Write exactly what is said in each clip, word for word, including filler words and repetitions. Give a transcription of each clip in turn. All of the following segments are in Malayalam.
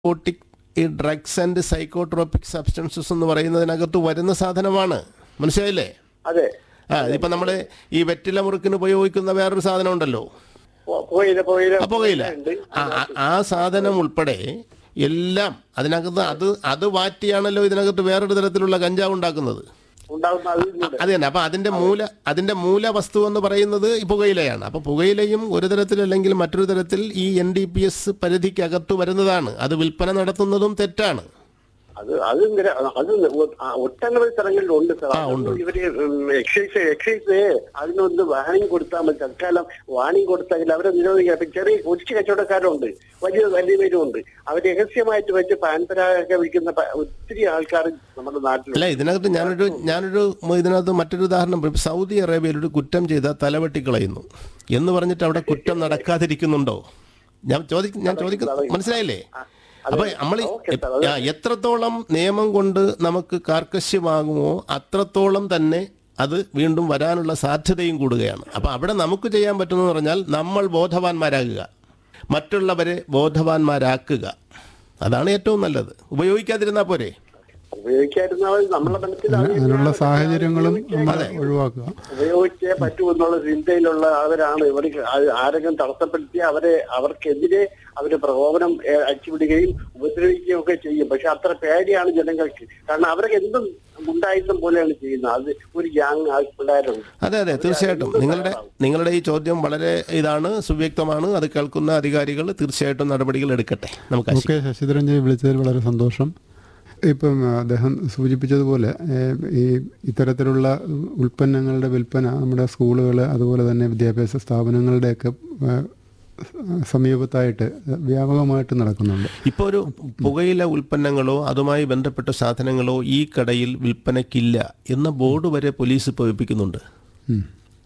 സൈക്കോട്ടിക് ഈ ഡ്രഗ്സ് ആൻഡ് സൈക്കോട്രോപിക് സബ്സ്റ്റൻസസ് എന്ന് പറയുന്നതിനകത്ത് വരുന്ന സാധനമാണ്. മനസ്സിലായില്ലേ? അതെ. ആ ഇതിപ്പോ നമ്മള് ഈ വെറ്റില മുറുക്കിന് ഉപയോഗിക്കുന്ന വേറൊരു സാധനം ഉണ്ടല്ലോ, പുകയില പുകയില ആ പുകയില. ആ ആ- ആ സാധനം ഉൾപ്പെടെ എല്ലാം അതിനകത്ത് അത് അത് വാറ്റിയാണല്ലോ ഇതിനകത്ത് വേറൊരു തരത്തിലുള്ള കഞ്ചാവ് ഉണ്ടാക്കുന്നത്. ഉണ്ടാകുന്ന അതിലൂടെ അത് തന്നെ. അപ്പൊ അതിന്റെ മൂല അതിന്റെ മൂല വസ്തു എന്ന് പറയുന്നത് ഈ പുകയിലയാണ്. അപ്പൊ പുകയിലയും ഒരു തരത്തിൽ അല്ലെങ്കിൽ മറ്റൊരു തരത്തിൽ ഈ എൻ ഡി പി എസ് പരിധിക്കകത്ത് വരുന്നതാണ്. അത് വിൽപ്പന നടത്തുന്നതും തെറ്റാണ്. അത് അത് ഇങ്ങനെ അത് ഒ- ആ ഒട്ടനവധി സ്ഥലങ്ങളിലുണ്ട് സാർ. ആ, ഉണ്ട്. അത് ഇവര് എക്സൈസ് എക്സൈസ് അതിനൊന്ന് വാണിംഗ് കൊടുത്താൽ മതി. തൽക്കാലം വാണിംഗ് കൊടുത്താൽ അവരെ നിരോധിക്കുക. ഇപ്പൊ ചെറിയ കൊച്ചു കച്ചവടക്കാരുണ്ട്, വലിയ വലിയ പേരുണ്ട്. അവർ രഹസ്യമായിട്ട് വെച്ച് പാൻപരാഗൊക്കെ വിൽക്കുന്ന പ- ഒത്തിരി ആൾക്കാർ നമ്മുടെ അല്ല, നാട്ടിലുണ്ട്. ഇതിനകത്ത് ഞാനൊരു ഞാനൊരു ഇതിനകത്ത് മറ്റൊരു ഉദാഹരണം പറയും. സൗദി അറേബ്യയിൽ ഒരു കുറ്റം ചെയ്താൽ തലവെട്ടിക്കളയുന്നു എന്ന് പറഞ്ഞിട്ട് അവിടെ കുറ്റം നടക്കാതിരിക്കുന്നുണ്ടോ? ഞാൻ ചോദിക്കും ഞാൻ ചോദിക്കുന്നു മനസ്സിലായില്ലേ? അപ്പൊ നമ്മൾ ഓക്കേ സാർ, അത് എത്രത്തോളം നിയമം കൊണ്ട് നമുക്ക് കാർക്കശ്യമാകുമോ അത്രത്തോളം തന്നെ അത് വീണ്ടും വരാനുള്ള സാധ്യതയും കൂടുകയാണ്. അപ്പൊ അവിടെ നമുക്ക് ചെയ്യാൻ പറ്റുമെന്ന് പറഞ്ഞാൽ നമ്മൾ ബോധവാന്മാരാകുക, മറ്റുള്ളവരെ ബോധവാന്മാരാക്കുക. അതാണ് ഏറ്റവും നല്ലത്. ഉപയോഗിക്കാതിരുന്നാൽ പോരെ? ഉപയോഗിക്കാതിരുന്നാൽ നമ്മളെ മനസ്സിൽ അത് അതിനുള്ള തന്നെയാണ് സാഹചര്യങ്ങളും ഉപയോഗിക്കാൻ നമ്മൾ ഒഴിവാക്കുക. ഉപയോഗിച്ചേ പറ്റൂ എന്നുള്ള ചിന്തയിലുള്ള അവരാണ്. ഇവർ ആരെങ്കിലും തടസ്സപ്പെടുത്തി അവരെ അവർക്കെതിരെ അവര് പ്രകോപനം ഏഹ്, അടിച്ചുവിടുകയും ഉപദ്രവിക്കുകയും ഒക്കെ ചെയ്യും. പക്ഷെ അത്ര പേടിയാണ് ജനങ്ങൾക്ക്. കാരണം അവരൊക്കെ എന്തും ഗുണ്ടായുധം പോലെയാണ് ചെയ്യുന്നത്. അത് ഒരു ഗ്യാങ് പിള്ളേരുണ്ട്. അതെ അതെ തീർച്ചയായിട്ടും. നിങ്ങളുടെ നിങ്ങളുടെ ഈ ചോദ്യം വളരെ ഇതാണ്, സുവ്യക്തമാണ്. അത് കേൾക്കുന്ന അധികാരികൾ തീർച്ചയായിട്ടും നടപടികൾ എടുക്കട്ടെ. നമുക്ക് ഓക്കെ, ശശിധരൻ ജി വിളിച്ചതിൽ വളരെ സന്തോഷം. ഇപ്പം അദ്ദേഹം സൂചിപ്പിച്ചതുപോലെ ഏഹ്, ഈ ഇത്തരത്തിലുള്ള ഉൽപ്പന്നങ്ങളുടെ വിൽപ്പന നമ്മുടെ സ്കൂളുകൾ അതുപോലെ തന്നെ വിദ്യാഭ്യാസ സ്ഥാപനങ്ങളുടെയൊക്കെ ഏഹ്, സമീപത്തായിട്ട് വ്യാപകമായിട്ട് നടക്കുന്നുണ്ട്. ഇപ്പോൾ ഒരു പുകയില ഉൽപ്പന്നങ്ങളോ അതുമായി ബന്ധപ്പെട്ട സാധനങ്ങളോ ഈ കടയിൽ വിൽപ്പനയ്ക്കില്ല എന്ന ബോർഡ് വരെ പോലീസ് ഇപ്പോൾ വെപ്പിക്കുന്നുണ്ട് ഉം.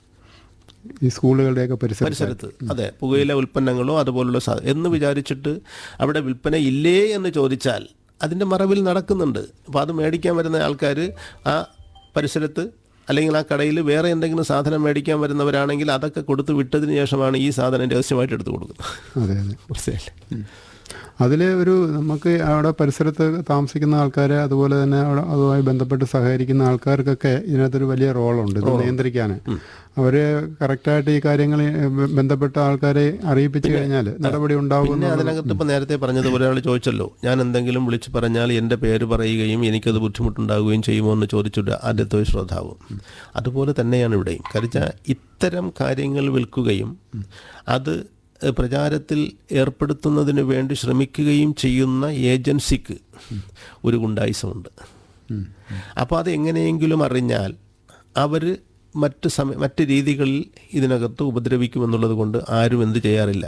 ഈ സ്കൂളുകളുടെയൊക്കെ പരിസരത്ത് പരിസരത്ത്. അതെ, പുകയില ഉൽപ്പന്നങ്ങളോ അതുപോലുള്ള സാ എന്ന് വിചാരിച്ചിട്ട് അവിടെ വിൽപ്പന ഇല്ലേ എന്ന് ചോദിച്ചാൽ അതിൻ്റെ മറവിൽ നടക്കുന്നുണ്ട്. അപ്പോൾ അത് മേടിക്കാൻ വരുന്ന ആൾക്കാർ ആ പരിസരത്ത് അല്ലെങ്കിൽ ആ കടയിൽ വേറെ എന്തെങ്കിലും സാധനം മേടിക്കാൻ വരുന്നവരാണെങ്കിൽ അതൊക്കെ കൊടുത്ത് വിട്ടതിന് ശേഷമാണ് ഈ സാധനം രഹസ്യമായിട്ട് എടുത്തു കൊടുക്കുന്നത്. അതെ അതെ മനസ്സിലായില്ലേ? അതിൽ ഒരു നമുക്ക് അവിടെ പരിസരത്ത് താമസിക്കുന്ന ആൾക്കാരെ അതുപോലെ തന്നെ അവിടെ അതുമായി ബന്ധപ്പെട്ട് സഹകരിക്കുന്ന ആൾക്കാർക്കൊക്കെ ഇതിനകത്തൊരു വലിയ റോളുണ്ട് ഇത് നിയന്ത്രിക്കാൻ. അവർ കറക്റ്റായിട്ട് ഈ കാര്യങ്ങൾ ബന്ധപ്പെട്ട ആൾക്കാരെ അറിയിപ്പിച്ചു കഴിഞ്ഞാൽ നടപടി ഉണ്ടാവും. പിന്നെ അതിനകത്ത് ഇപ്പം നേരത്തെ പറഞ്ഞതുപോലെ ഒരാൾ ചോദിച്ചല്ലോ, ഞാൻ എന്തെങ്കിലും വിളിച്ച് പറഞ്ഞാൽ എൻ്റെ പേര് പറയുകയും എനിക്കത് ബുദ്ധിമുട്ടുണ്ടാവുകയും ചെയ്യുമോ എന്ന് ചോദിച്ചിട്ട് ആദ്യത്തെ ഒരു ശ്രോതാവ്. അതുപോലെ തന്നെയാണ് ഇവിടെയും. കാരണം ഇത്തരം കാര്യങ്ങൾ വിൽക്കുകയും അത് പ്രചാരത്തിൽ ഏർപ്പെടുത്തുന്നതിന് വേണ്ടി ശ്രമിക്കുകയും ചെയ്യുന്ന ഏജൻസിക്ക് ഒരു ഗുണ്ടായിസമുണ്ട്. അപ്പോൾ അത് എങ്ങനെയെങ്കിലും അറിഞ്ഞാൽ അവർ മറ്റ് സമയ മറ്റ് രീതികളിൽ ഇതിനകത്ത് ഉപദ്രവിക്കുമെന്നുള്ളത് കൊണ്ട് ആരും എന്ത് ചെയ്യാറില്ല,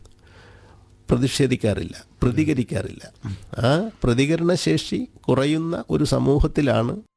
പ്രതിഷേധിക്കാറില്ല, പ്രതികരിക്കാറില്ല. ആ പ്രതികരണശേഷി കുറയുന്ന ഒരു സമൂഹത്തിലാണ്